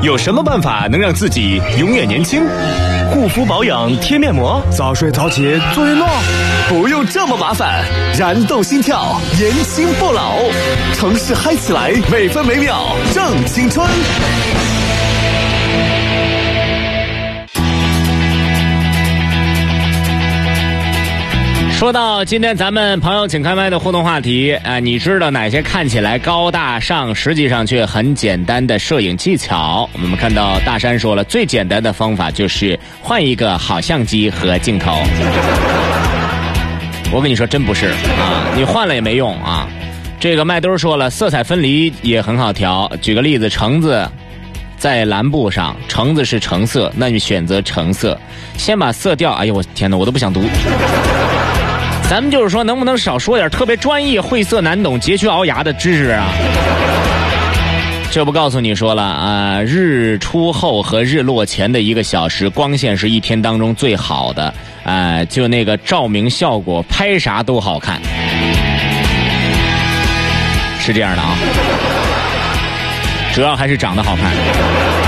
有什么办法能让自己永远年轻？护肤保养贴面膜， 早睡早起做运动， 不用这么麻烦，燃动心跳，年轻不老，城市嗨起来，每分每秒正青春。 说到今天咱们朋友请开麦的互动话题，你知道哪些看起来高大上，实际上却很简单的摄影技巧？我们看到大山说了，最简单的方法就是换一个好相机和镜头。我跟你说，真不是啊，你换了也没用啊。这个麦兜说了，色彩分离也很好调。举个例子，橙子在蓝布上，橙子是橙色，那你选择橙色，先把色调，哎呦我天哪，我都不想读。咱们就是说，能不能少说点特别专业、晦涩难懂、佶屈聱牙的知识啊？这不告诉你说了啊，日出后和日落前的1个小时，光线是一天当中最好的，就那个照明效果，拍啥都好看，是这样的啊。主要还是长得好看。